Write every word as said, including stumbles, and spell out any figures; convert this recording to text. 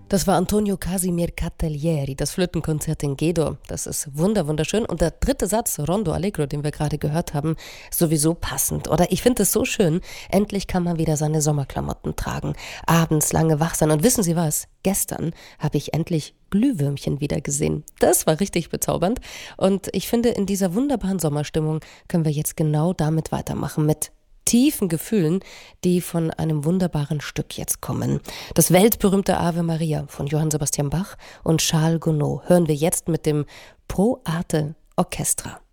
Das war Antonio Casimir Catalieri, das Flötenkonzert in G-Dur. Das ist wunder wunderschön. Und der dritte Satz, Rondo Allegro, den wir gerade gehört haben, sowieso passend. Oder ich finde es so schön, endlich kann man wieder seine Sommerklamotten tragen, abends lange wach sein. Und wissen Sie was? Gestern habe ich endlich Glühwürmchen wieder gesehen. Das war richtig bezaubernd. Und ich finde, in dieser wunderbaren Sommerstimmung können wir jetzt genau damit weitermachen, mit tiefen Gefühlen, die von einem wunderbaren Stück jetzt kommen. Das weltberühmte Ave Maria von Johann Sebastian Bach und Charles Gounod hören wir jetzt mit dem Pro Arte Orchestra.